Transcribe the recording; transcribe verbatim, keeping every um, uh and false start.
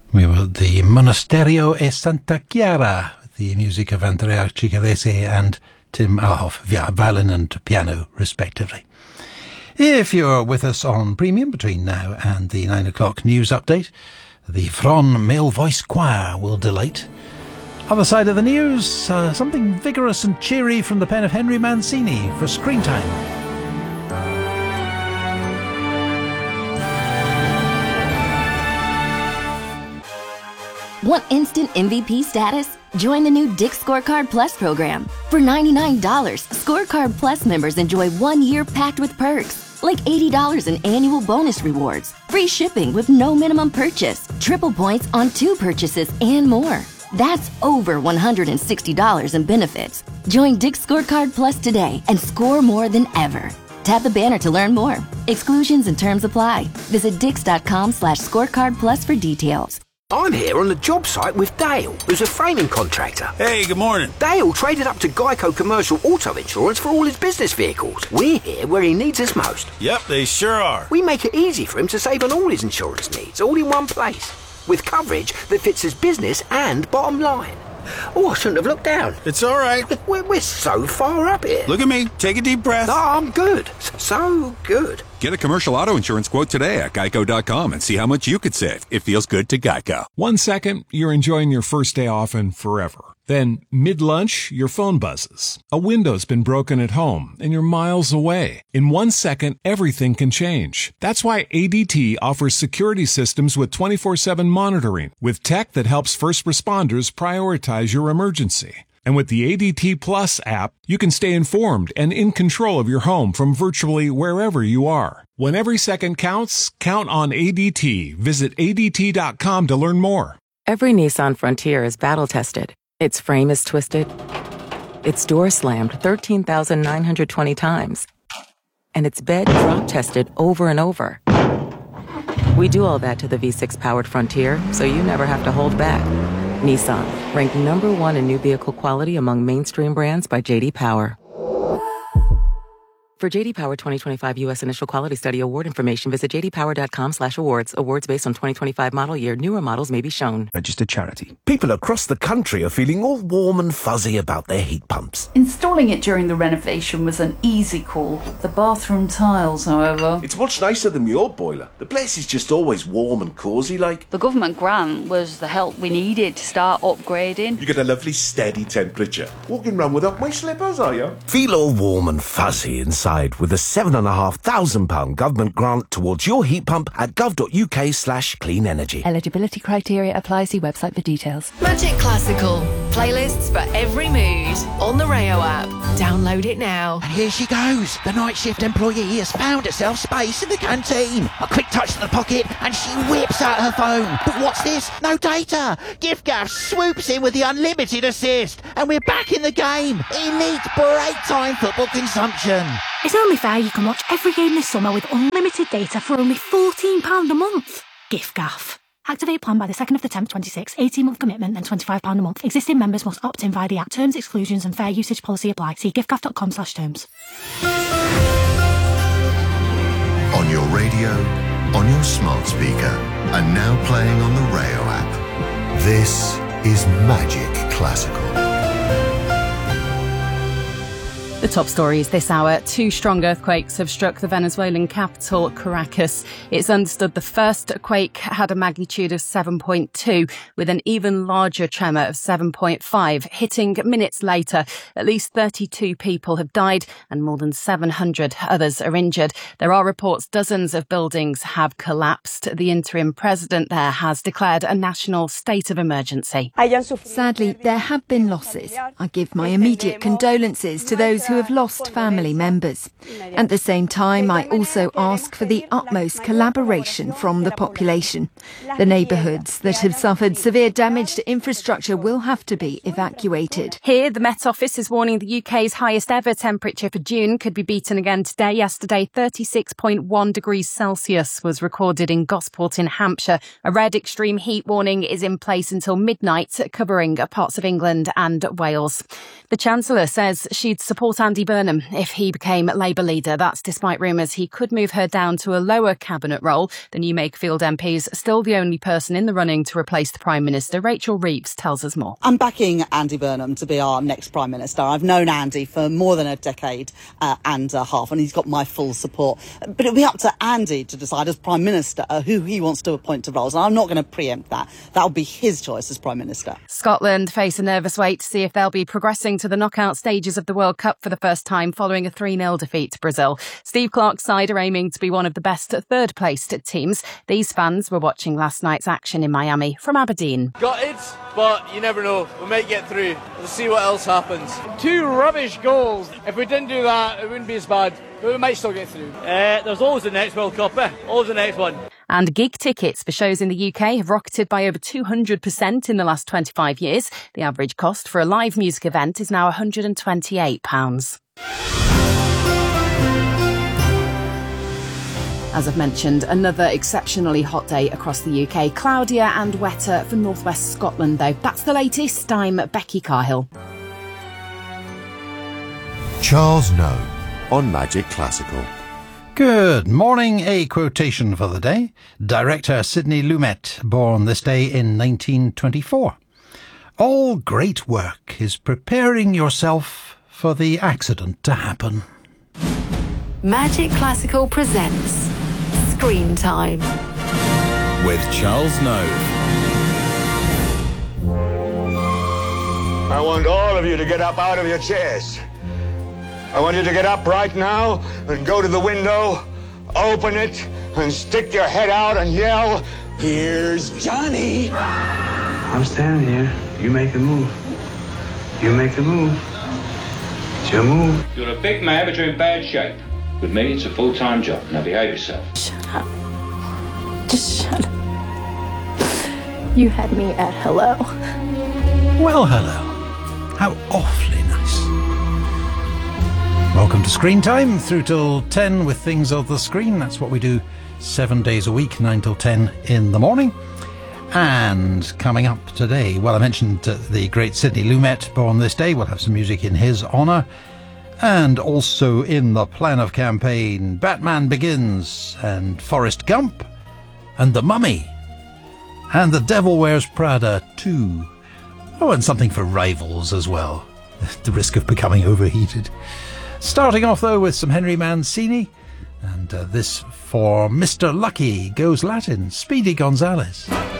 We were at the Monasterio e Santa Chiara, the music of Andrea Ciccarese and Tim Alhoff, via violin and piano, respectively. If you're with us on Premium between now and the nine o'clock news update, the Fron Male Voice Choir will delight. Other side of the news, uh, something vigorous and cheery from the pen of Henry Mancini for Screen Time. Want instant M V P status? Join the new Dick's Scorecard Plus program. For ninety-nine dollars, Scorecard Plus members enjoy one year packed with perks, like eighty dollars in annual bonus rewards, free shipping with no minimum purchase, triple points on two purchases, and more. That's over one hundred sixty dollars in benefits. Join Dick's Scorecard Plus today and score more than ever. Tap the banner to learn more. Exclusions and terms apply. Visit dix.com slash scorecard plus for details. I'm here on the job site with Dale, who's a framing contractor. Hey, good morning. Dale traded up to Geico Commercial Auto Insurance for all his business vehicles. We're here where he needs us most. Yep, they sure are. We make it easy for him to save on all his insurance needs, all in one place, with coverage that fits his business and bottom line. Oh, I shouldn't have looked down. It's all right. We're, we're so far up here. Look at me. Take a deep breath. No, I'm good. So good. Get a commercial auto insurance quote today at geico dot com and see how much you could save. It feels good to Geico. One second, you're enjoying your first day off and forever. Then, mid-lunch, your phone buzzes. A window's been broken at home, and you're miles away. In one second, everything can change. That's why A D T offers security systems with twenty-four seven monitoring, with tech that helps first responders prioritize your emergency. And with the A D T Plus app, you can stay informed and in control of your home from virtually wherever you are. When every second counts, count on A D T. Visit A D T dot com to learn more. Every Nissan Frontier is battle-tested. Its frame is twisted, its door slammed thirteen thousand nine hundred twenty times, and its bed drop-tested over and over. We do all that to the V six-powered Frontier, so you never have to hold back. Nissan, ranked number one in new vehicle quality among mainstream brands by J D Power. For J D Power twenty twenty-five U S Initial Quality Study Award information, visit j d power dot com slash awards. Awards based on twenty twenty-five model year. Newer models may be shown. Registered charity. People across the country are feeling all warm and fuzzy about their heat pumps. Installing it during the renovation was an easy call. The bathroom tiles, however... It's much nicer than my old boiler. The place is just always warm and cosy like. The government grant was the help we needed to start upgrading. You get a lovely steady temperature. Walking around without my slippers, are you? Feel all warm and fuzzy inside with a seven and a half thousand pound government grant towards your heat pump at gov.uk slash clean energy. Eligibility criteria apply. See website for details. Magic Classical. Playlists for every mood. On the Rayo app. Download it now. And here she goes. The night shift employee has found herself space in the canteen. A quick touch to the pocket and she whips out her phone. But what's this? No data. Giftgaff swoops in with the unlimited assist. And we're back in the game. Elite break time football consumption. It's only fair you can watch every game this summer with unlimited data for only fourteen pounds a month. Giftgaff. Activate plan by the second of the tenth twenty-six. eighteen month commitment and twenty-five pounds a month. Existing members must opt in via the app. Terms, exclusions and fair usage policy apply. See giftgaff.com slash terms. On your radio, on your smart speaker, and now playing on the Rayo app. This is Magic Classical. The top stories this hour. Two strong earthquakes have struck the Venezuelan capital, Caracas. It's understood the first quake had a magnitude of seven point two, with an even larger tremor of seven point five hitting minutes later. At least thirty-two people have died and more than seven hundred others are injured. There are reports dozens of buildings have collapsed. The interim president there has declared a national state of emergency. Sadly, there have been losses. I give my immediate condolences to those who have lost family members. At the same time, I also ask for the utmost collaboration from the population. The neighbourhoods that have suffered severe damage to infrastructure will have to be evacuated. Here, the Met Office is warning the U K's highest ever temperature for June could be beaten again today. Yesterday, thirty-six point one degrees Celsius was recorded in Gosport in Hampshire. A red extreme heat warning is in place until midnight, covering parts of England and Wales. The Chancellor says she'd support about Andy Burnham if he became Labour leader. That's despite rumours he could move her down to a lower cabinet role. The new Makerfield M P is still the only person in the running to replace the Prime Minister. Rachel Reeves tells us more. I'm backing Andy Burnham to be our next Prime Minister. I've known Andy for more than a decade uh, and a half, and he's got my full support. But it'll be up to Andy to decide as Prime Minister uh, who he wants to appoint to roles, and I'm not going to preempt that. That'll be his choice as Prime Minister. Scotland face a nervous wait to see if they'll be progressing to the knockout stages of the World Cup for the first time following a three nil defeat to Brazil. Steve Clarke's side are aiming to be one of the best third-placed teams. These fans were watching last night's action in Miami from Aberdeen. Gutted, but you never know. We might get through. We'll see what else happens. Two rubbish goals. If we didn't do that, it wouldn't be as bad. But we might still get through. Uh, there's always the next World Cup, eh? Always the next one. And gig tickets for shows in the U K have rocketed by over two hundred percent in the last twenty-five years. The average cost for a live music event is now one hundred twenty-eight pounds. As I've mentioned, another exceptionally hot day across the U K. Cloudier and wetter for northwest Scotland, though. That's the latest. I'm Becky Carhill. Charles Know on Magic Classical. Good morning. A quotation for the day. Director Sidney Lumet, born this day in nineteen twenty-four. All great work is preparing yourself for the accident to happen. Magic Classical presents Screen Time with Charles Know. I want all of you to get up out of your chairs. I want you to get up right now and go to the window, open it, and stick your head out and yell, "Here's Johnny!" I'm standing here. You make the move. You make the move. It's your move. You're a big man, but you're in bad shape. With me, it's a full-time job. Now behave yourself. Shut up. Just shut up. You had me at hello. Well, hello. How awfully nice. Welcome to Screen Time, through till ten with things on the screen. That's what we do seven days a week, nine till ten in the morning. And coming up today, well, I mentioned uh, the great Sidney Lumet, born this day. We'll have some music in his honour. And also in the plan of campaign, Batman Begins and Forrest Gump and The Mummy and The Devil Wears Prada two. Oh, and something for rivals as well. The risk of becoming overheated. Starting off, though, with some Henry Mancini. And uh, this for Mister Lucky Goes Latin, Speedy Gonzales.